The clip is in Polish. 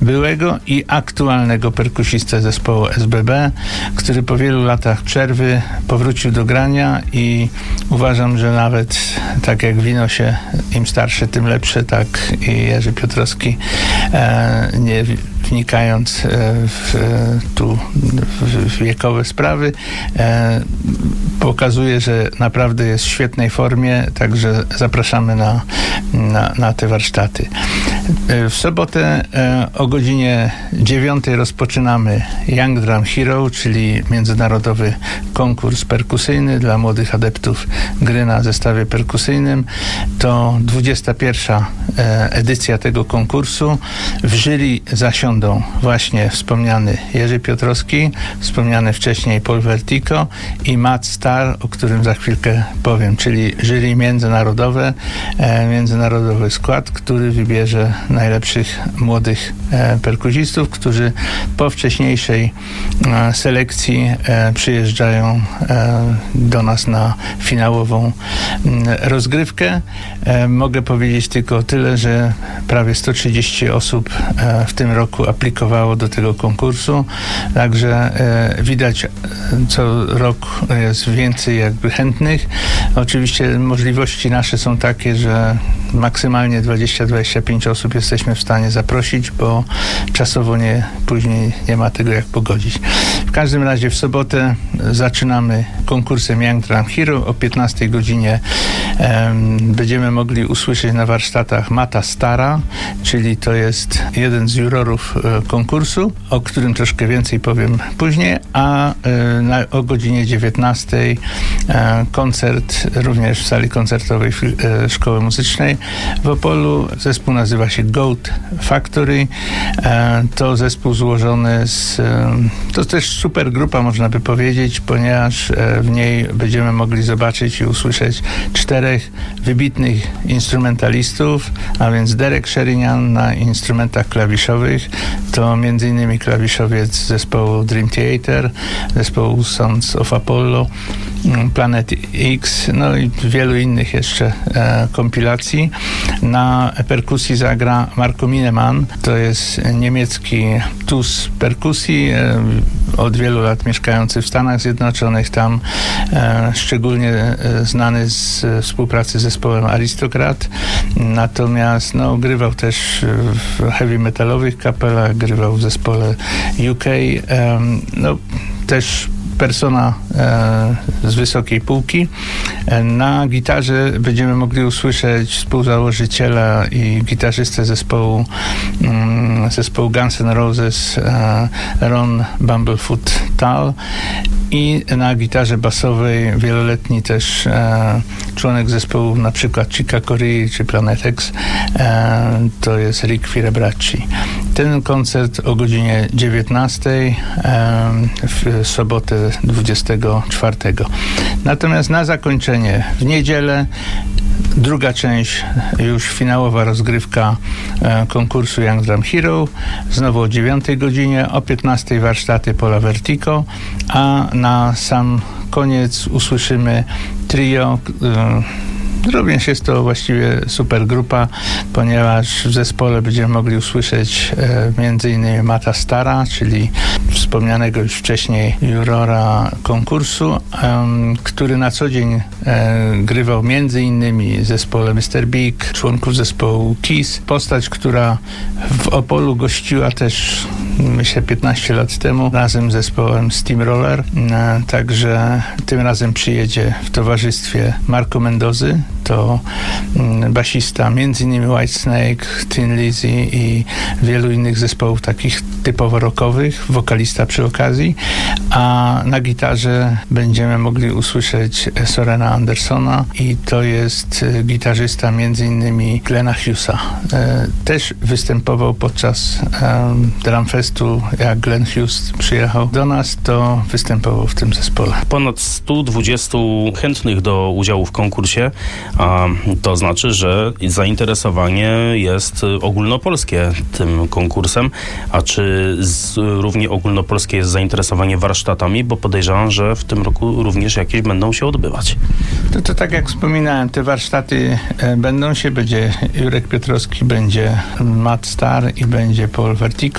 byłego i aktualnego perkusistę zespołu SBB, który po wielu latach przerwy powrócił do grania i uważam, że nawet tak jak wino się im starsze, tym lepsze, tak i Jerzy Piotrowski, nie wnikając w wiekowe sprawy, pokazuje, że naprawdę jest w świetnej formie, także zapraszamy na te warsztaty. W sobotę o godzinie 9 rozpoczynamy Young Drum Hero, czyli międzynarodowy konkurs perkusyjny dla młodych adeptów gry na zestawie perkusyjnym. To 21. edycja tego konkursu. W jury zasiądą właśnie wspomniany Jerzy Piotrowski, wspomniany wcześniej Paul Vertigo i Matt Starr, o którym za chwilkę powiem, czyli jury międzynarodowy skład, który wybierze najlepszych młodych perkusistów, którzy po wcześniejszej selekcji przyjeżdżają do nas na finałową rozgrywkę. Mogę powiedzieć tylko tyle, że prawie 130 osób w tym roku aplikowało do tego konkursu, także widać co rok jest więcej jakby chętnych. Oczywiście możliwości nasze są takie, że maksymalnie 20-25 osób jesteśmy w stanie zaprosić, bo czasowo później nie ma tego jak pogodzić. W każdym razie w sobotę zaczynamy konkursem Young Drum Hero. O 15 godzinie będziemy mogli usłyszeć na warsztatach Matta Starra, czyli to jest jeden z jurorów konkursu, o którym troszkę więcej powiem później, a o godzinie 19 koncert również w sali koncertowej Szkoły Muzycznej w Opolu. Zespół nazywa się Goat Factory. To zespół złożony to też super grupa, można by powiedzieć, ponieważ w niej będziemy mogli zobaczyć i usłyszeć 4 wybitnych instrumentalistów, a więc Derek Sherinian na instrumentach klawiszowych, to m.in. klawiszowiec zespołu Dream Theater, zespołu Sons of Apollo, Planet X, no i wielu innych jeszcze kompilacji. Na perkusji zagra Marco Mineman, to jest niemiecki tus perkusji, od wielu lat mieszkający w Stanach Zjednoczonych, tam szczególnie znany z współpracy z zespołem Aristokrat, natomiast grywał też w heavy metalowych kapelach, grywał w zespole UK, też persona z wysokiej półki. Na gitarze będziemy mogli usłyszeć współzałożyciela i gitarzystę zespołu Guns N' Roses Ron Bumblefoot Thal i na gitarze basowej wieloletni też członek zespołu na przykład Chica Corea czy Planet X, to jest Rick Firebracci. Ten koncert o godzinie 19 w sobotę 24. Natomiast na zakończenie w niedzielę druga część, już finałowa rozgrywka konkursu Young Drum Hero, znowu o 9 godzinie, o 15 warsztaty Paula Vertigo, a na sam koniec usłyszymy trio. Również jest to właściwie super grupa, ponieważ w zespole będziemy mogli usłyszeć m.in. Matta Starra, czyli wspomnianego już wcześniej jurora konkursu, który na co dzień grywał m.in. w zespole Mr. Big, członków zespołu Kiss. Postać, która w Opolu gościła też, myślę, 15 lat temu razem z zespołem Steamroller. Także tym razem przyjedzie w towarzystwie Marco Mendozy, to basista m.in. Whitesnake, Thin Lizzy i wielu innych zespołów takich typowo rockowych, wokalista przy okazji, a na gitarze będziemy mogli usłyszeć Sorena Andersona i to jest gitarzysta m.in. Glena Hughesa. Też występował podczas Drumfestu, jak Glenn Hughes przyjechał do nas, to występował w tym zespole. Ponad 120 chętnych do udziału w konkursie, a to znaczy, że zainteresowanie jest ogólnopolskie tym konkursem. A czy równie ogólnopolskie jest zainteresowanie warsztatami? Bo podejrzewam, że w tym roku również jakieś będą się odbywać. To tak jak wspominałem, te warsztaty będzie Jurek Piotrowski, będzie Matt Starr i będzie Paul Vertigo.